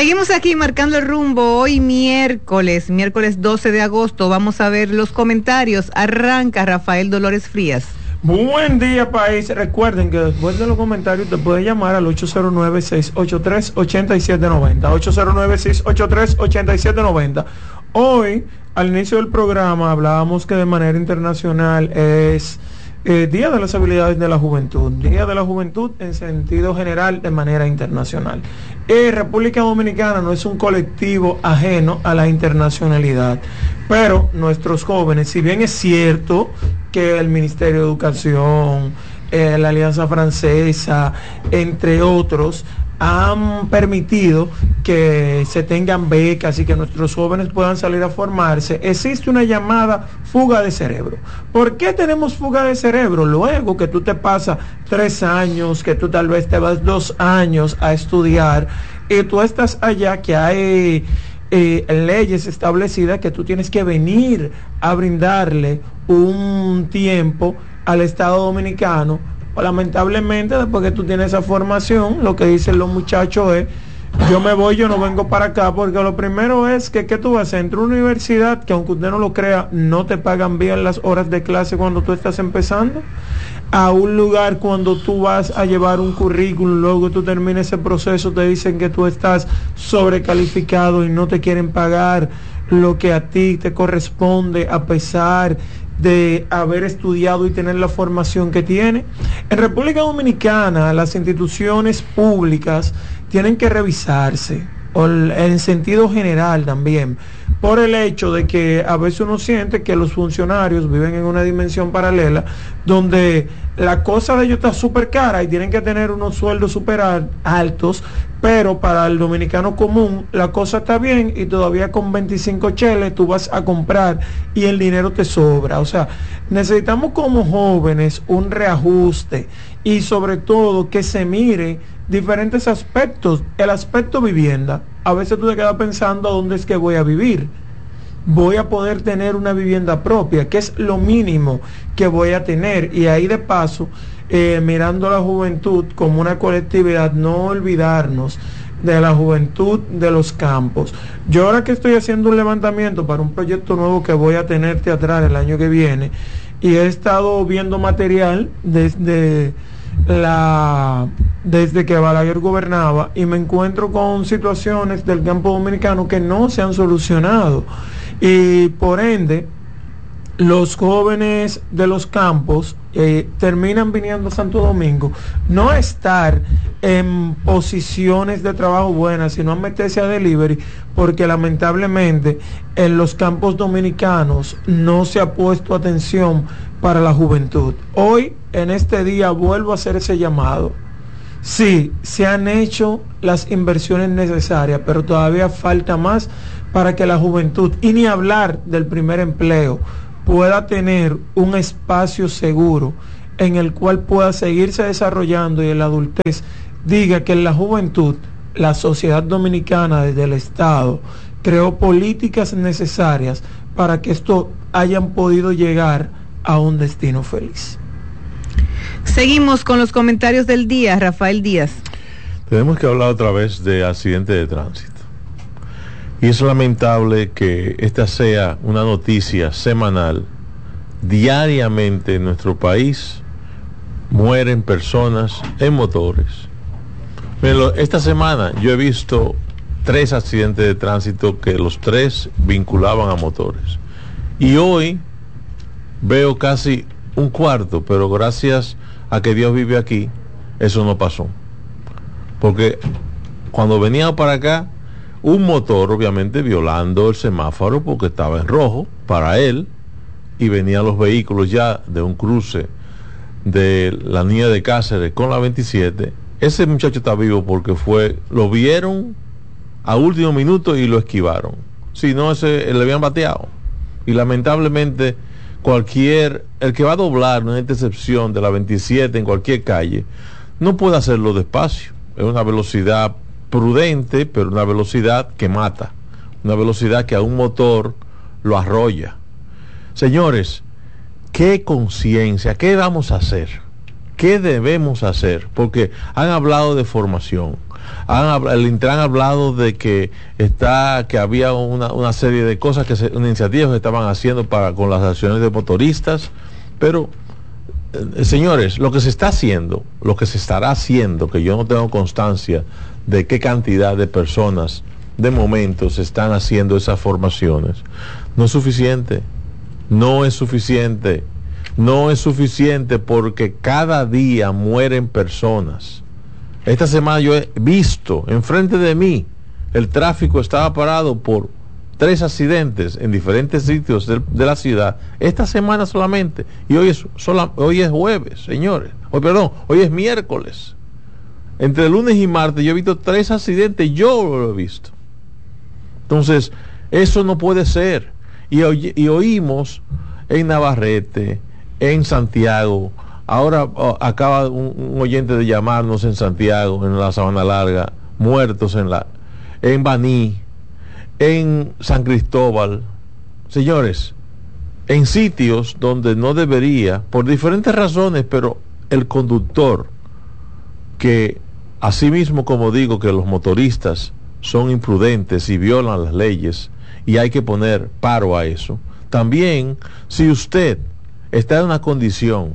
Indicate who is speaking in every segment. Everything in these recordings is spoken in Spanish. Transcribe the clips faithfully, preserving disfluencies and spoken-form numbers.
Speaker 1: Seguimos aquí marcando el rumbo hoy miércoles, miércoles doce de agosto. Vamos a ver los comentarios. Arranca Rafael Dolores Frías.
Speaker 2: Buen día, país. Recuerden que después de los comentarios te puedes llamar al ocho cero nueve, seis ocho tres, ocho siete nueve cero, ocho cero nueve, seis ocho tres, ocho siete nueve cero. Hoy, al inicio del programa, hablábamos que de manera internacional es eh, Día de las Habilidades de la Juventud, Día de la Juventud en sentido general de manera internacional. Eh, República Dominicana no es un colectivo ajeno a la internacionalidad, pero nuestros jóvenes, si bien es cierto que el Ministerio de Educación, eh, la Alianza Francesa, entre otros, han permitido que se tengan becas y que nuestros jóvenes puedan salir a formarse, existe una llamada fuga de cerebro. ¿Por qué tenemos fuga de cerebro? Luego que tú te pasas tres años, que tú tal vez te vas dos años a estudiar y tú estás allá, que hay eh, leyes establecidas que tú tienes que venir a brindarle un tiempo al Estado Dominicano. Lamentablemente, después que tú tienes esa formación, lo que dicen los muchachos es: yo me voy, yo no vengo para acá, porque lo primero es que, que tú vas a entrar a una universidad que, aunque usted no lo crea, no te pagan bien las horas de clase cuando tú estás empezando, a un lugar cuando tú vas a llevar un currículum, luego que tú termines ese proceso, te dicen que tú estás sobrecalificado y no te quieren pagar lo que a ti te corresponde, a pesar de haber estudiado y tener la formación que tiene. En República Dominicana, las instituciones públicas tienen que revisarse, en sentido general también, por el hecho de que a veces uno siente que los funcionarios viven en una dimensión paralela donde la cosa de ellos está súper cara y tienen que tener unos sueldos súper altos, pero para el dominicano común la cosa está bien y todavía con veinticinco cheles tú vas a comprar y el dinero te sobra. O sea, necesitamos como jóvenes un reajuste y sobre todo que se mire diferentes aspectos. El aspecto vivienda, a veces tú te quedas pensando: ¿dónde es que voy a vivir? Voy a poder tener una vivienda propia, que es lo mínimo que voy a tener. Y ahí de paso, eh, mirando a la juventud como una colectividad, no olvidarnos de la juventud de los campos. Yo ahora que estoy haciendo un levantamiento para un proyecto nuevo que voy a tener teatral el año que viene, y he estado viendo material desde la desde que Balaguer gobernaba, y me encuentro con situaciones del campo dominicano que no se han solucionado, y por ende los jóvenes de los campos eh, terminan viniendo a Santo Domingo, no a estar en posiciones de trabajo buenas, sino a meterse a delivery, porque lamentablemente en los campos dominicanos no se ha puesto atención para la juventud. Hoy, en este día, vuelvo a hacer ese llamado. Sí, se han hecho las inversiones necesarias, pero todavía falta más para que la juventud, y ni hablar del primer empleo, pueda tener un espacio seguro en el cual pueda seguirse desarrollando, y en la adultez diga que en la juventud la sociedad dominicana desde el Estado creó políticas necesarias para que esto hayan podido llegar a un destino feliz.
Speaker 1: Seguimos con los comentarios del día. Rafael Díaz.
Speaker 3: Tenemos que hablar otra vez de accidente de tránsito. Y es lamentable que esta sea una noticia semanal. Diariamente en nuestro país mueren personas en motores. Pero esta semana yo he visto tres accidentes de tránsito que los tres vinculaban a motores. Y hoy veo casi un cuarto, pero gracias a que Dios vive aquí, eso no pasó. Porque cuando venía para acá, un motor obviamente violando el semáforo porque estaba en rojo para él, y venían los vehículos ya de un cruce de la Niña de Cáceres con la veintisiete. Ese muchacho está vivo porque fue, lo vieron a último minuto y lo esquivaron. Si no, ese le habían bateado. Y lamentablemente cualquier, el que va a doblar una intercepción de la veintisiete en cualquier calle, no puede hacerlo despacio. Es una velocidad prudente, pero una velocidad que mata, una velocidad que a un motor lo arrolla. Señores, ¿qué conciencia? ¿Qué vamos a hacer? ¿Qué debemos hacer? Porque han hablado de formación, Han, el Intran ha hablado de que está, que había una, una serie de cosas, que se, iniciativas que estaban haciendo para con las acciones de motoristas, pero eh, señores, lo que se está haciendo, lo que se estará haciendo, que yo no tengo constancia de qué cantidad de personas de momento se están haciendo esas formaciones, no es suficiente, no es suficiente, no es suficiente porque cada día mueren personas. Esta semana yo he visto enfrente de mí, el tráfico estaba parado por tres accidentes en diferentes sitios de, de la ciudad, esta semana solamente, y hoy es, sola, hoy es jueves, señores, hoy, perdón, hoy es miércoles. Entre lunes y martes yo he visto tres accidentes, yo lo he visto. Entonces, eso no puede ser. Y, oy, y oímos en Navarrete, en Santiago, ahora oh, acaba un, un oyente de llamarnos en Santiago, en la Sabana Larga, muertos en la, en Baní, en San Cristóbal, señores, en sitios donde no debería, por diferentes razones, pero el conductor, que asimismo, como digo, que los motoristas son imprudentes y violan las leyes, y hay que poner paro a eso. También, si usted está en una condición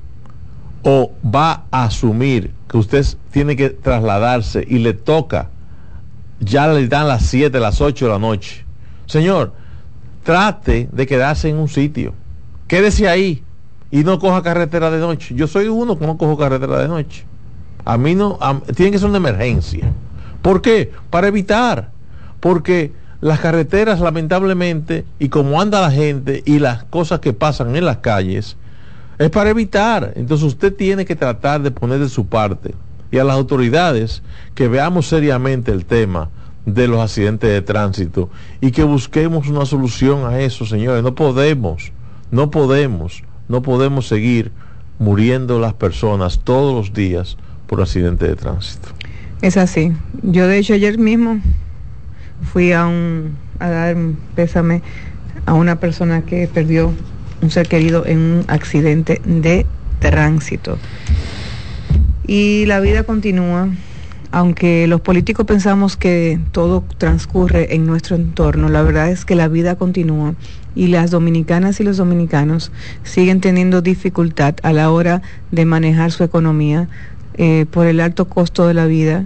Speaker 3: o va a asumir que usted tiene que trasladarse y le toca, ya le dan las siete, las ocho de la noche, señor, trate de quedarse en un sitio, quédese ahí y no coja carretera de noche. Yo soy uno que no cojo carretera de noche. A mí no, a, tiene que ser una emergencia. ¿Por qué? Para evitar, porque las carreteras, lamentablemente, y como anda la gente y las cosas que pasan en las calles, es para evitar. Entonces usted tiene que tratar de poner de su parte, y a las autoridades que veamos seriamente el tema de los accidentes de tránsito y que busquemos una solución a eso, señores. No podemos, no podemos, no podemos seguir muriendo las personas todos los días por accidentes de tránsito.
Speaker 1: Es así. Yo de hecho ayer mismo fui a un a dar un pésame a una persona que perdió un ser querido en un accidente de tránsito. Y la vida continúa, aunque los políticos pensamos que todo transcurre en nuestro entorno, la verdad es que la vida continúa y las dominicanas y los dominicanos siguen teniendo dificultad a la hora de manejar su economía eh, por el alto costo de la vida,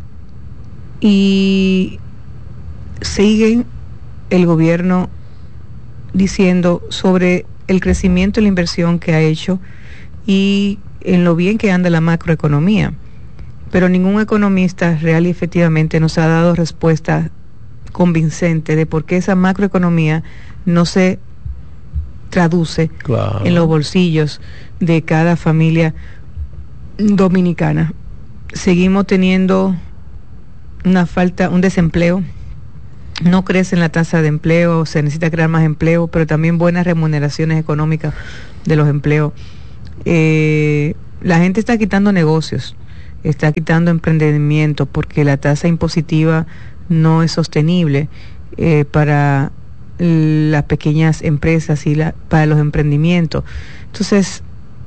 Speaker 1: y siguen el gobierno diciendo sobre el crecimiento y la inversión que ha hecho y en lo bien que anda la macroeconomía, pero ningún economista real y efectivamente nos ha dado respuesta convincente de por qué esa macroeconomía no se traduce claro en los bolsillos de cada familia dominicana. Seguimos teniendo una falta, un desempleo, no crece en la tasa de empleo, se necesita crear más empleo, pero también buenas remuneraciones económicas de los empleos. Eh, la gente está quitando negocios, está quitando emprendimiento porque la tasa impositiva no es sostenible eh, para las pequeñas empresas y la, para los emprendimientos. Entonces,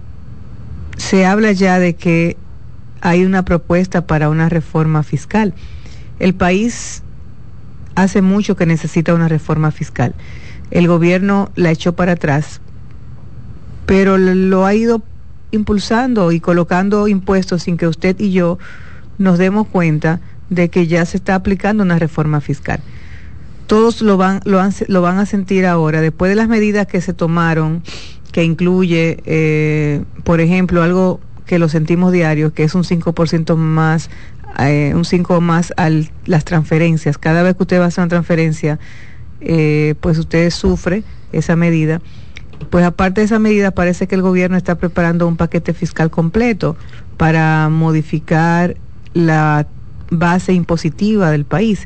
Speaker 1: se habla ya de que hay una propuesta para una reforma fiscal. El país hace mucho que necesita una reforma fiscal. El gobierno la echó para atrás, pero lo ha ido impulsando y colocando impuestos sin que usted y yo nos demos cuenta de que ya se está aplicando una reforma fiscal. Todos lo van, lo han, lo van a sentir ahora, después de las medidas que se tomaron, que incluye, eh, por ejemplo, algo que lo sentimos diario, que es un cinco por ciento más, eh, un cinco por ciento más a las transferencias. Cada vez que usted va a hacer una transferencia, eh, pues usted sufre esa medida. Pues aparte de esa medida, parece que el gobierno está preparando un paquete fiscal completo para modificar la base impositiva del país.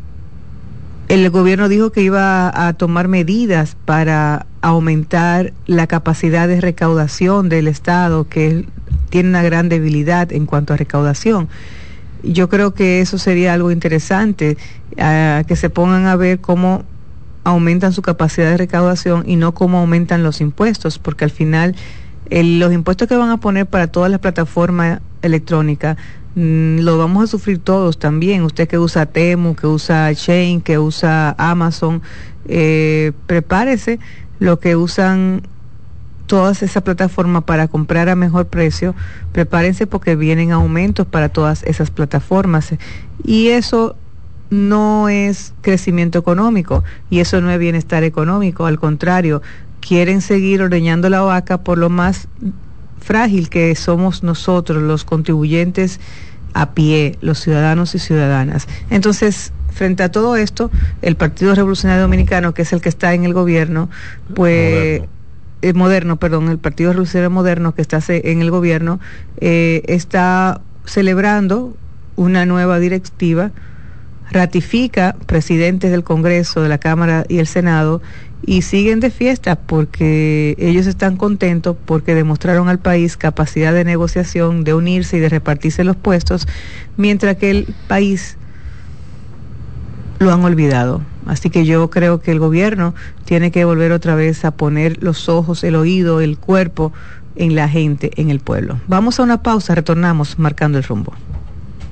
Speaker 1: El gobierno dijo que iba a tomar medidas para aumentar la capacidad de recaudación del Estado, que tiene una gran debilidad en cuanto a recaudación. Yo creo que eso sería algo interesante, uh, que se pongan a ver cómo aumentan su capacidad de recaudación y no cómo aumentan los impuestos, porque al final el, los impuestos que van a poner para todas las plataformas electrónicas mm, lo vamos a sufrir todos también. Usted que usa Temu, que usa Shein, que usa Amazon, eh, prepárese, lo que usan todas esas plataformas para comprar a mejor precio, prepárense porque vienen aumentos para todas esas plataformas, y eso no es crecimiento económico y eso no es bienestar económico, al contrario, quieren seguir ordeñando la vaca por lo más frágil que somos nosotros, los contribuyentes a pie, los ciudadanos y ciudadanas. Entonces, frente a todo esto, el Partido Revolucionario Dominicano, que es el que está en el gobierno, pues moderno, eh, moderno perdón, el Partido Revolucionario Moderno que está en el gobierno, eh, está celebrando una nueva directiva, ratifica presidentes del Congreso, de la Cámara y el Senado, y siguen de fiesta porque ellos están contentos porque demostraron al país capacidad de negociación, de unirse y de repartirse los puestos, mientras que el país lo han olvidado. Así que yo creo que el gobierno tiene que volver otra vez a poner los ojos, el oído, el cuerpo en la gente, en el pueblo. Vamos a una pausa, retornamos marcando el rumbo.